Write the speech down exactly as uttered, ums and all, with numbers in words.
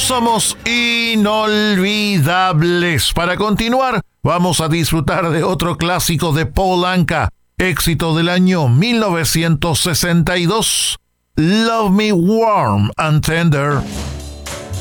Somos inolvidables. Para continuar, vamos a disfrutar de otro clásico de Paul Anka, éxito del año mil novecientos sesenta y dos, Love Me Warm and Tender.